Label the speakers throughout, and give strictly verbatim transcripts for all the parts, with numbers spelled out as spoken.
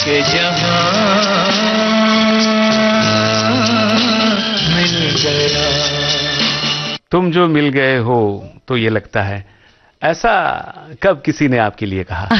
Speaker 1: के जहां मिल गया।
Speaker 2: तुम जो मिल गए हो तो ये लगता है, ऐसा कब किसी ने आपके लिए कहा?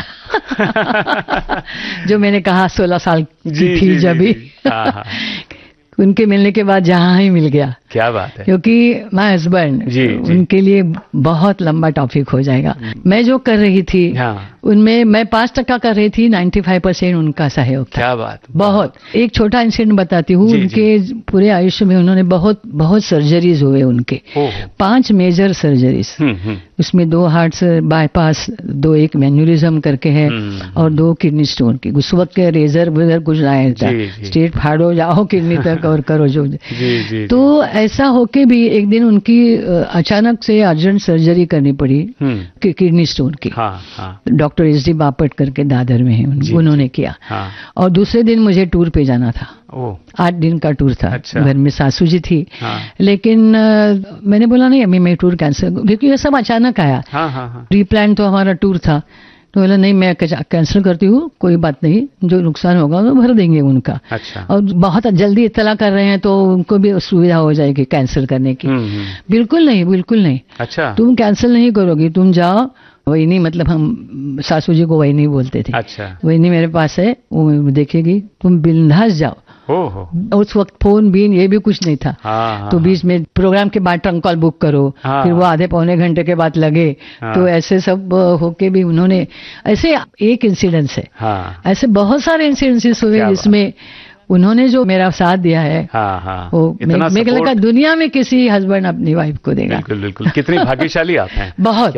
Speaker 3: जो मैंने कहा सोलह साल की
Speaker 2: जी,
Speaker 3: थी
Speaker 2: जी,
Speaker 3: जब
Speaker 2: जी,
Speaker 3: भी
Speaker 2: जी। हाँ, हाँ।
Speaker 3: उनके मिलने के बाद जहां ही मिल गया।
Speaker 2: क्या बात है।
Speaker 3: क्योंकि माय हस्बैंड,
Speaker 2: जी, जी।
Speaker 3: उनके लिए बहुत लंबा टॉपिक हो जाएगा। मैं जो कर रही थी
Speaker 2: हाँ।
Speaker 3: उनमें मैं पांच टका कर रही थी, पचानवे परसेंट उनका सहयोग था।
Speaker 2: क्या बात।
Speaker 3: बहुत। एक छोटा इंसिडेंट बताती हूँ।
Speaker 2: जी,
Speaker 3: उनके पूरे आयुष्य में उन्होंने बहुत बहुत सर्जरीज हुए उनके,
Speaker 2: ओहो।
Speaker 3: पांच मेजर सर्जरीज।
Speaker 2: हम्म, हम्म,
Speaker 3: उसमें दो हार्ट से बाईपास, दो एक मैन्यूरिज्म करके है,
Speaker 2: हम्म,
Speaker 3: और दो किडनी स्टोन की। उस वक्त के रेजर वेजर कुछ आया था,
Speaker 2: जी, जी।
Speaker 3: स्टेट फाड़ो जाओ किडनी तक और करो जो।
Speaker 2: जी, जी,
Speaker 3: तो ऐसा होके भी एक दिन उनकी अ, अचानक से अर्जेंट सर्जरी करनी पड़ी
Speaker 2: हम्म,
Speaker 3: कि किडनी स्टोन की।
Speaker 2: हाँ, हाँ,
Speaker 3: डॉक्टर एस डी बापट करके दादर में है, उन,
Speaker 2: जी,
Speaker 3: उन्होंने किया।
Speaker 2: हाँ,
Speaker 3: और दूसरे दिन मुझे टूर पे जाना था।
Speaker 2: ओ,
Speaker 3: आठ दिन का टूर था।
Speaker 2: अच्छा।
Speaker 3: घर में सासू जी थी।
Speaker 2: हाँ,
Speaker 3: लेकिन अ, मैंने बोला नहीं, अभी मैं टूर कैंसिल, क्योंकि ये सब अचानक आया।
Speaker 2: हाँ, हाँ, हाँ,
Speaker 3: प्री प्लान तो हमारा टूर था। तो बोला नहीं, मैं कैंसिल करती हूँ, कोई बात नहीं, जो नुकसान होगा वो भर देंगे उनका।
Speaker 2: अच्छा।
Speaker 3: और बहुत जल्दी इत्तला कर रहे हैं तो उनको भी सुविधा हो जाएगी कैंसिल करने की।
Speaker 2: हम्म, हम्म,
Speaker 3: बिल्कुल नहीं, बिल्कुल नहीं,
Speaker 2: अच्छा,
Speaker 3: तुम कैंसिल नहीं करोगी, तुम जाओ। वही नहीं, मतलब हम सासू जी को वही नहीं बोलते थे।
Speaker 2: अच्छा,
Speaker 3: वही नहीं मेरे पास है, वो देखेगी, तुम बिंदास जाओ।
Speaker 2: ओहो,
Speaker 3: उस वक्त फोन बीन ये भी कुछ नहीं था।
Speaker 2: हाँ, हाँ,
Speaker 3: तो बीच में प्रोग्राम के बाद ट्रंक कॉल बुक करो,
Speaker 2: हाँ।
Speaker 3: फिर वो आधे पौने घंटे के बाद लगे।
Speaker 2: हाँ।
Speaker 3: तो ऐसे सब होके भी उन्होंने, ऐसे एक इंसिडेंस है,
Speaker 2: हाँ,
Speaker 3: ऐसे बहुत सारे इंसिडेंसेस हुए
Speaker 2: क्या बात।
Speaker 3: जिसमें उन्होंने जो मेरा साथ दिया है,
Speaker 2: हाँ, हाँ,
Speaker 3: वो
Speaker 2: इतना
Speaker 3: मैं- मेरे को लगा
Speaker 2: support।
Speaker 3: दुनिया में किसी हस्बैंड अपनी वाइफ को देगा।
Speaker 2: बिल्कुल, बिल्कुल, कितनी भाग्यशाली आप हैं।
Speaker 3: बहुत।